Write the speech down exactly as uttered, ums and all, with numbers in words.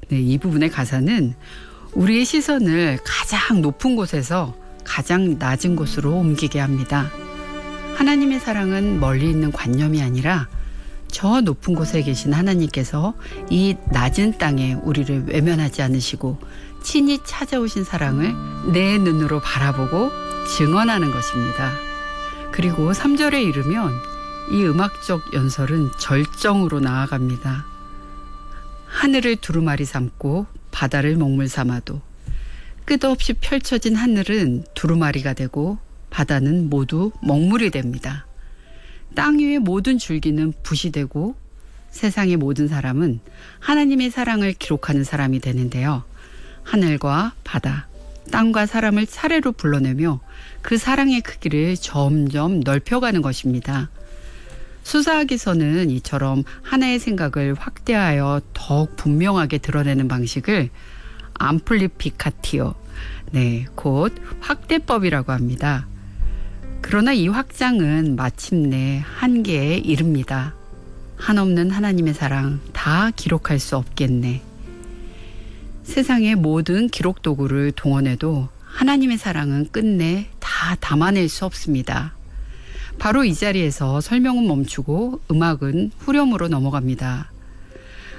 네, 이 부분의 가사는 우리의 시선을 가장 높은 곳에서 가장 낮은 곳으로 옮기게 합니다. 하나님의 사랑은 멀리 있는 관념이 아니라 저 높은 곳에 계신 하나님께서 이 낮은 땅에 우리를 외면하지 않으시고 친히 찾아오신 사랑을 내 눈으로 바라보고 증언하는 것입니다. 그리고 삼 절에 이르면 이 음악적 연설은 절정으로 나아갑니다. 하늘을 두루마리 삼고 바다를 먹물 삼아도 끝없이 펼쳐진 하늘은 두루마리가 되고 바다는 모두 먹물이 됩니다. 땅 위의 모든 줄기는 붓이 되고 세상의 모든 사람은 하나님의 사랑을 기록하는 사람이 되는데요. 하늘과 바다, 땅과 사람을 차례로 불러내며 그 사랑의 크기를 점점 넓혀가는 것입니다. 수사하기서는 이처럼 하나의 생각을 확대하여 더욱 분명하게 드러내는 방식을 암플리피카티오, 네, 곧 확대법이라고 합니다. 그러나 이 확장은 마침내 한계에 이릅니다. 한없는 하나님의 사랑 다 기록할 수 없겠네. 세상의 모든 기록 도구를 동원해도 하나님의 사랑은 끝내 다 담아낼 수 없습니다. 바로 이 자리에서 설명은 멈추고 음악은 후렴으로 넘어갑니다.